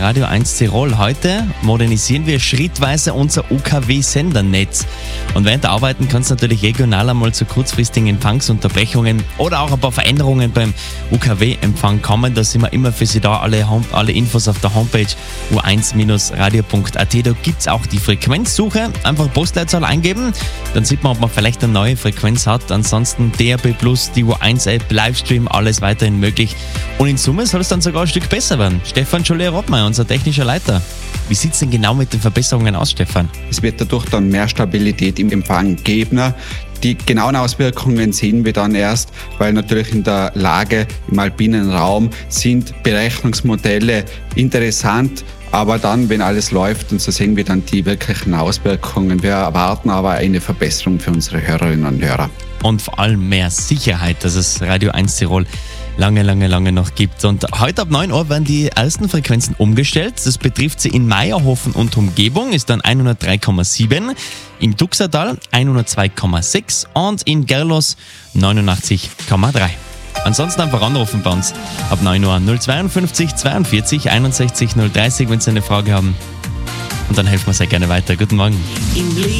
Radio 1 Tirol. Heute modernisieren wir schrittweise unser UKW-Sendernetz. Und während der Arbeiten kann es natürlich regional einmal zu kurzfristigen Empfangsunterbrechungen oder auch ein paar Veränderungen beim UKW-Empfang kommen. Da sind wir immer für Sie da. Alle Infos auf der Homepage u1-radio.at. Da gibt es auch die Frequenzsuche. Einfach Postleitzahl eingeben. Dann sieht man, ob man vielleicht eine neue Frequenz hat. Ansonsten DAB+, die U1-App, Livestream, alles weiterhin möglich. Und in Summe soll es dann sogar ein Stück besser werden. Stefan Scholler-Rottmeier, unser technischer Leiter. Wie sieht es denn genau mit den Verbesserungen aus, Stefan? Es wird dadurch dann mehr Stabilität im Empfang geben. Die genauen Auswirkungen sehen wir dann erst, weil natürlich in der Lage im alpinen Raum sind Berechnungsmodelle interessant. Aber dann, wenn alles läuft, und so sehen wir dann die wirklichen Auswirkungen. Wir erwarten aber eine Verbesserung für unsere Hörerinnen und Hörer. Und vor allem mehr Sicherheit, dass es Radio 1 Tirol lange noch gibt. Und heute ab 9 Uhr werden die ersten Frequenzen umgestellt. Das betrifft sie in Meierhofen und Umgebung, ist dann 103,7, im Duxertal 102,6 und in Gerlos 89,3. Ansonsten einfach anrufen bei uns ab 9 Uhr 052 42 61 030, wenn Sie eine Frage haben. Und dann helfen wir sehr gerne weiter. Guten Morgen.